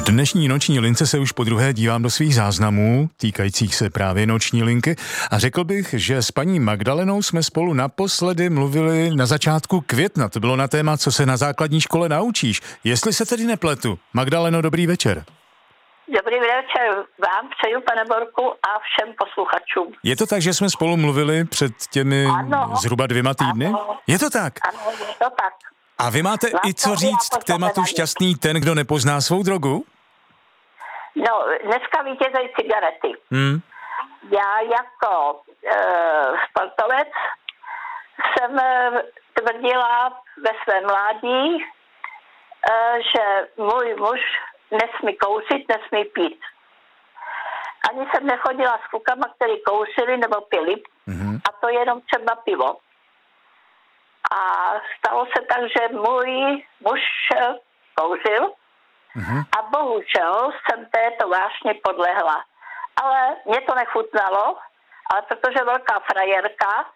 dnešní noční lince se už podruhé dívám do svých záznamů, týkajících se právě noční linky, a řekl bych, že s paní Magdalenou jsme spolu naposledy mluvili na začátku května. To bylo na téma, co se na základní škole naučíš. Jestli se tedy nepletu. Magdaleno, dobrý večer. Dobrý večer vám přeju, pane Borku, a všem posluchačům. Je to tak, že jsme spolu mluvili před těmi zhruba 2 týdny? Ano. Je to tak? Ano, je to tak. A vy máte i co říct k tématu šťastný ten, kdo nepozná svou drogu? No, dneska vítězejí cigarety. Já jako sportovec jsem tvrdila ve svém mládí, že můj muž nesmí kouřit, nesmí pít. Ani jsem nechodila s klukama, který kouřili nebo pili, a to jenom třeba pivo. A stalo se tak, že můj muž kouřil a bohužel jsem této vášně podlehla. Ale mě to nechutnalo, ale protože velká frajerka